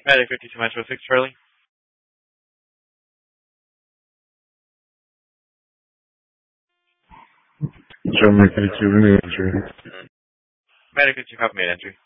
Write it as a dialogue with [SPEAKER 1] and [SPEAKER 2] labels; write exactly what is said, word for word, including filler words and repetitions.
[SPEAKER 1] Medic fifty-two Metro six Charlie.
[SPEAKER 2] Charlie fifty-two, any entry.
[SPEAKER 1] Medic fifty-two copy made entry.